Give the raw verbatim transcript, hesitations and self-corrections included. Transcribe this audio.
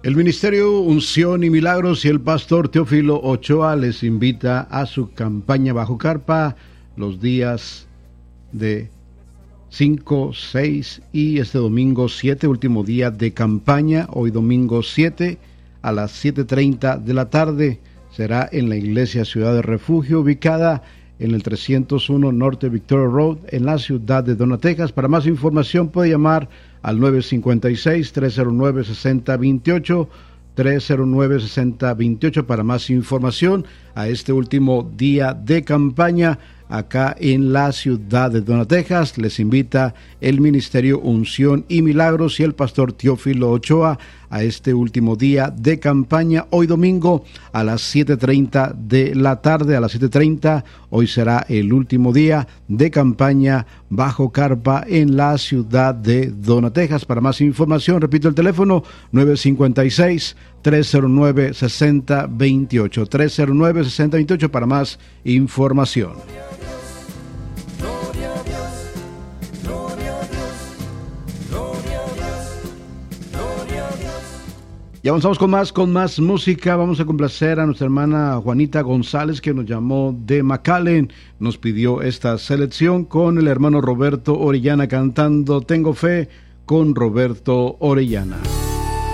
El Ministerio Unción y Milagros y el pastor Teófilo Ochoa les invita a su campaña bajo carpa los días de cinco, seis y este domingo siete, último día de campaña. Hoy domingo siete a las siete treinta de la tarde será en la iglesia Ciudad de Refugio, ubicada en el trescientos uno Norte Victoria Road, en la ciudad de Donna, Texas. Para más información puede llamar al nueve cinco seis, tres cero nueve, seis cero dos ocho, tres cero nueve, seis cero dos ocho para más información a este último día de campaña acá en la ciudad de Donna, Texas. Les invita el Ministerio Unción y Milagros y el pastor Teófilo Ochoa a este último día de campaña, hoy domingo a las siete treinta de la tarde. A las siete treinta, hoy será el último día de campaña bajo carpa en la ciudad de Donna, Texas. Para más información, repito el teléfono, nueve cinco seis, tres cero nueve, seis cero dos ocho, tres cero nueve, seis cero dos ocho para más información. Y avanzamos con más, con más música. Vamos a complacer a nuestra hermana Juanita González, que nos llamó de McAllen. Nos pidió esta selección con el hermano Roberto Orellana cantando Tengo Fe con Roberto Orellana.